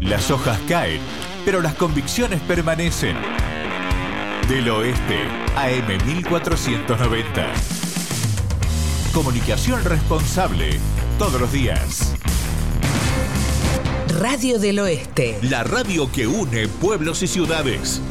Las hojas caen, pero las convicciones permanecen. Del Oeste, AM 1490. Comunicación responsable, todos los días. Radio del Oeste. La radio que une pueblos y ciudades.